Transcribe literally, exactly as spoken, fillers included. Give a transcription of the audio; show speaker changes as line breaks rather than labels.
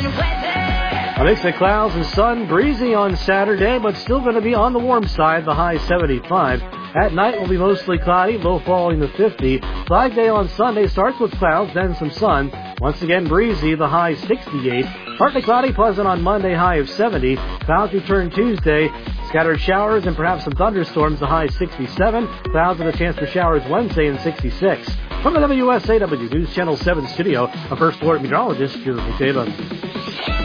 A mix of clouds and sun, breezy on Saturday, but still going to be on the warm side, the high seventy-five. At night will be mostly cloudy, low falling to fifty. Flag Day on Sunday starts with clouds, then some sun. Once again breezy, the high sixty-eight. Partly cloudy, pleasant on Monday, high of seventy. Clouds return Tuesday. Scattered showers and perhaps some thunderstorms, the high sixty-seven. Clouds with a chance for showers Wednesday and sixty-six. From the W S A W News Channel seven studio, a First Alert meteorologist, Drew McDavid.